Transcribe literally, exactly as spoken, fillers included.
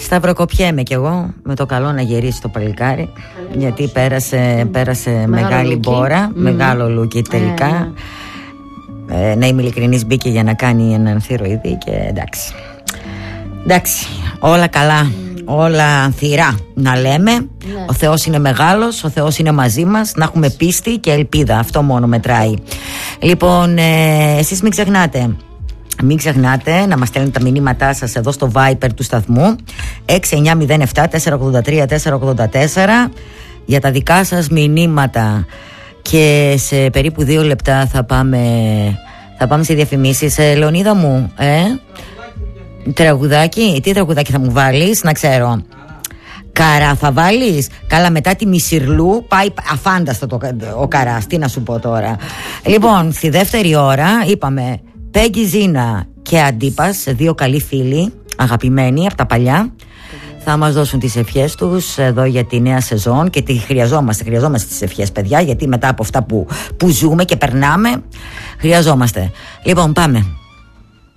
Σταυροκοπιέμαι κι εγώ με το καλό να γυρίσει το παλικάρι. Καλή γιατί όχι. πέρασε, πέρασε μεγάλο μεγάλη λούκι. μπόρα, mm. μεγάλο λούκι τελικά. Yeah, yeah. Ε, να είμαι ειλικρινής, μπήκε για να κάνει έναν θηροειδή και εντάξει. Εντάξει, όλα καλά, mm. όλα ανθυρά να λέμε. Yeah. Ο Θεός είναι μεγάλος, ο Θεός είναι μαζί μας. Να έχουμε πίστη και ελπίδα, αυτό μόνο μετράει. Λοιπόν, ε, εσείς μην ξεχνάτε. Μην ξεχνάτε να μας στέλνετε τα μηνύματά σας εδώ στο Viber του σταθμού έξι εννιά μηδέν επτά τέσσερα ογδόντα τρία τέσσερα ογδόντα τέσσερα για τα δικά σας μηνύματα. Και σε περίπου δύο λεπτά θα πάμε, θα πάμε σε διαφημίσεις. ε, Λεωνίδα μου, ε? Τραγουδάκι, τι τραγουδάκι θα μου βάλεις, να ξέρω. Καρά θα βάλεις. Καλά, μετά τη Μισιρλού πάει αφάνταστο το, ο Καράς, τι να σου πω τώρα. Λοιπόν, στη δεύτερη ώρα είπαμε Πέγγι Ζίνα και Αντίπας, δύο καλοί φίλοι, αγαπημένοι από τα παλιά, θα μας δώσουν τις ευχές τους εδώ για τη νέα σεζόν και τη χρειαζόμαστε, χρειαζόμαστε τις ευχές, παιδιά, γιατί μετά από αυτά που, που ζούμε και περνάμε, χρειαζόμαστε. Λοιπόν, πάμε.